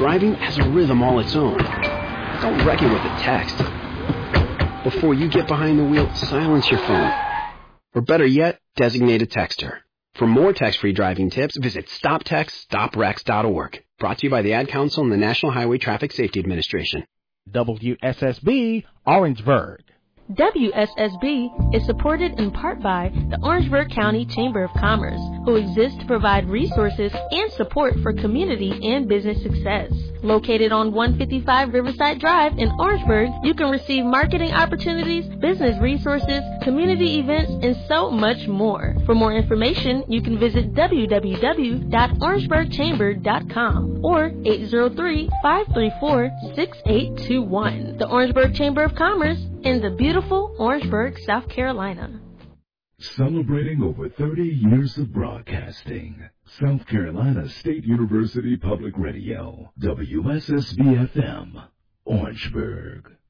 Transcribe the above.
driving has a rhythm all its own. Don't wreck it with a text. Before you get behind the wheel, silence your phone. Or better yet, designate a texter. For more text-free driving tips, visit StopTextStopWrecks.org. Brought to you by the Ad Council and the National Highway Traffic Safety Administration. WSSB, Orangeburg. WSSB is supported in part by the Orangeburg County Chamber of Commerce, who exists to provide resources and support for community and business success. Located on 155 Riverside Drive in Orangeburg, you can receive marketing opportunities, business resources, community events, and so much more. For more information, you can visit www.orangeburgchamber.com or 803-534-6821. The Orangeburg Chamber of Commerce in the beautiful Orangeburg, South Carolina. Celebrating over 30 years of broadcasting. South Carolina State University Public Radio, WSSB-FM, Orangeburg.